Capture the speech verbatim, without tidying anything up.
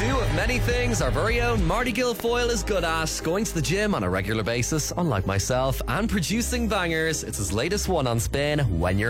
Two of many things our very own Marty Guilfoyle is good at: going to the gym on a regular basis, unlike myself, and producing bangers. It's his latest one on Spin, When You're